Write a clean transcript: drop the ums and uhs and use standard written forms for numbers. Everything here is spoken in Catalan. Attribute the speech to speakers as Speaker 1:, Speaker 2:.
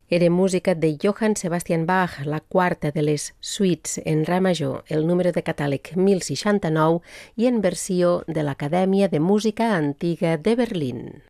Speaker 1: Era música de Johann Sebastian Bach, la quarta de les suites en re major, el número de catàleg 1069 i en versió de l'Acadèmia de Música Antiga de Berlín.